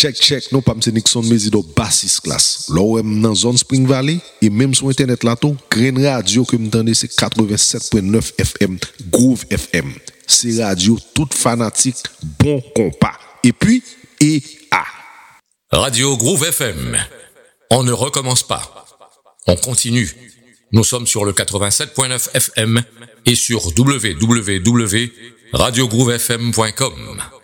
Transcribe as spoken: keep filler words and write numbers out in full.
Check, check, non pas M. Nixon Mezido Bassis classe. Là où est dans zone Spring Valley, et même sur Internet là tout, Green Radio que m'entendez c'est quatre-vingt-sept point neuf F M, Groove F M. C'est radio toute fanatique, bon compas. Et puis, et A. Radio Groove F M. On ne recommence pas. On continue. Nous sommes sur le quatre-vingt-sept point neuf F M et sur w w w point radio groove f m point com.